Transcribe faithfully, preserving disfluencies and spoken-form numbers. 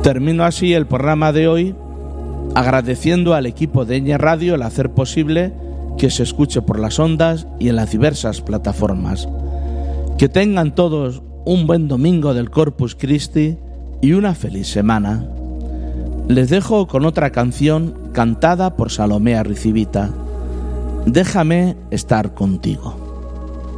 Termino así el programa de hoy agradeciendo al equipo de Ñ Radio el hacer posible que se escuche por las ondas y en las diversas plataformas. Que tengan todos un buen domingo del Corpus Christi y una feliz semana. Les dejo con otra canción cantada por Salomé Arricibita. Déjame estar contigo.